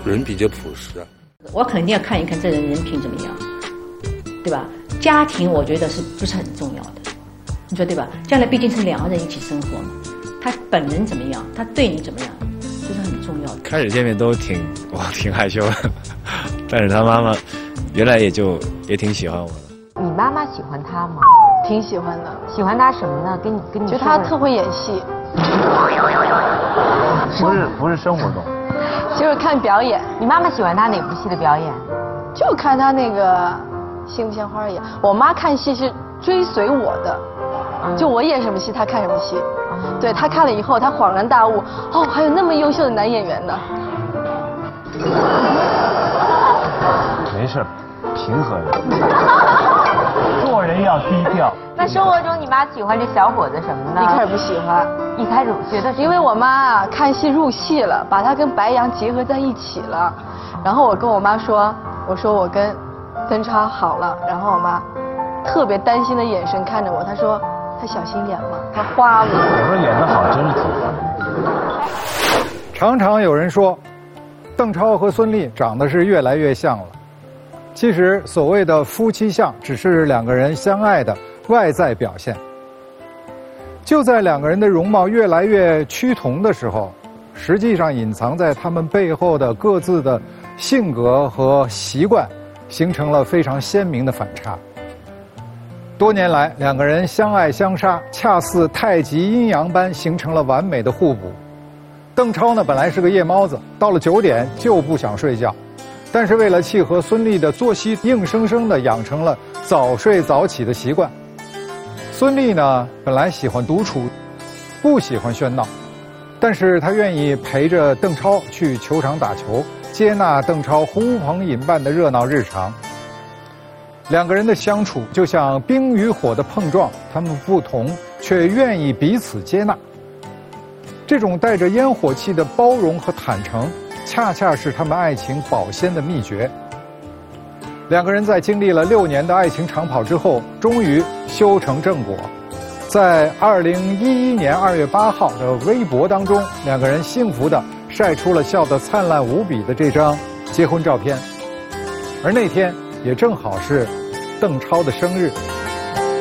人比较朴实啊。 我肯定要看一看这人品怎么样，对吧？家庭我觉得是不是很重要的？你说对吧？将来毕竟是两个人一起生活嘛，他本人怎么样，他对你怎么样，这是很重要的。 开始见面都挺害羞的，但是他妈妈原来也挺喜欢我的。 你妈妈喜欢他吗？ 挺喜欢的。 喜欢他什么呢？跟你觉得他特会演戏。 不是生活中， 就是看表演。 你妈妈喜欢他哪部戏的表演？ 就看他那个杏不杏花演。我妈看戏是追随我的，就我演什么戏她看什么戏。对，她看了以后她恍然大悟，哦，还有那么优秀的男演员呢。 没事，平和的。做人要低调。 那生活中你妈喜欢这小伙子什么呢？ 一开始不喜欢， 一开始觉得因为我妈啊看戏入戏了，把她跟白杨结合在一起了。然后我跟我妈说，我说我跟邓超好了，然后我妈特别担心的眼神看着我，她说她小心眼嘛，她花我。 我说演得好真是挺烦。 常常有人说，邓超和孙俪长得是越来越像了。其实所谓的夫妻相，只是两个人相爱的外在表现。就在两个人的容貌越来越趋同的时候，实际上隐藏在他们背后的各自的性格和习惯，形成了非常鲜明的反差。多年来，两个人相爱相杀，恰似太极阴阳般，形成了完美的互补。邓超呢，本来是个夜猫子，到了9点就不想睡觉，但是为了契合孙俪的作息，硬生生地养成了早睡早起的习惯。孙俪呢，本来喜欢独处，不喜欢喧闹，但是她愿意陪着邓超去球场打球，接纳邓超呼朋引伴的热闹日常。两个人的相处就像冰与火的碰撞，他们不同，却愿意彼此接纳。这种带着烟火气的包容和坦诚，恰恰是他们爱情保鲜的秘诀。两个人在经历了6年的爱情长跑之后，终于修成正果。在2011年2月8号的微博当中，两个人幸福地晒出了笑得灿烂无比的这张结婚照片。而那天也正好是邓超的生日。